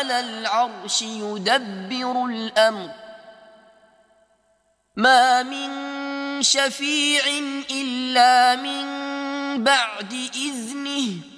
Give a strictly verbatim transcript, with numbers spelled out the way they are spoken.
على العرش يدبر الأمر ما من شفيع إلا من بعد إذنه